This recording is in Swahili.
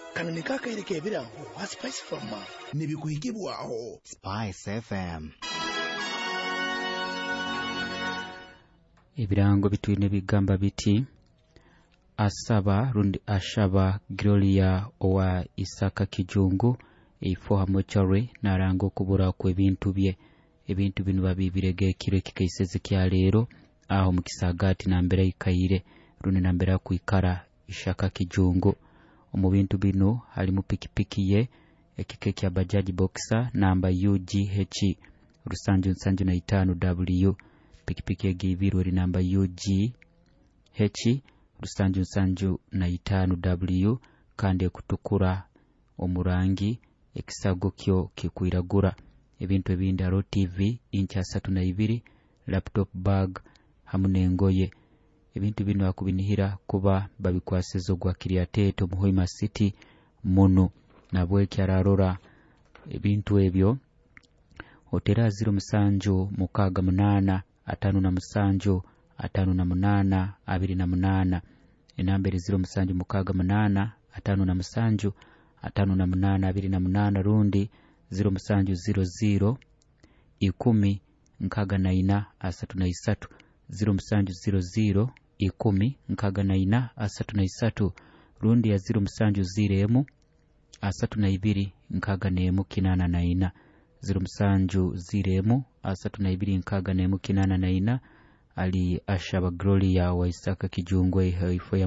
Kano nikaka ireke ebirango wa Spice FM nibikuhigibwaho Spice FM. Ebirango bitwine bigamba biti asaba rundi ashaba Gloria owa Isaka Kijungu ifoha mochari narango kubura ku ebintu bye ebintu bino babibirege kire kikaiseze kya lero aho mukisagati nambera ikaire rundi nambera kuikara Ishaka Kijungu mu bintu bino hali mu pikipiki ye ekike kya Bajaj Boxer namba UGH rusanju 5 pikipiki egibiro ri namba UGH rusanju 5 kandi kutukura omurangi ekisago kyo kikwiragura ebintu ebindi aro TV incha 32 laptop bag hamune ngoye ebintu bino akubinihira kuba babikwasizo gwa Kiriateto Muhima City muno nabwe kyararora ebintu ebyo hotera 07 58 58 28 enambere 07 58 28 rundi 0700 10 nkaganaina asatu 0700 10 nkaganaina asatu rundi ya 0700 32 nkaganemu kinana naina 0700 32 nkaganemu kinana naina ali ashaba Gloria wa Isaka Kijungwe ifo ya